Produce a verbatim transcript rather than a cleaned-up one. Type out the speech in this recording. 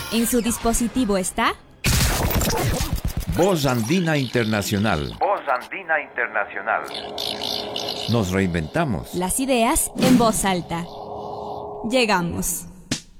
¿En su dispositivo está? Voz Andina Internacional. Voz Andina Internacional. Nos reinventamos. Las ideas en voz alta. Llegamos.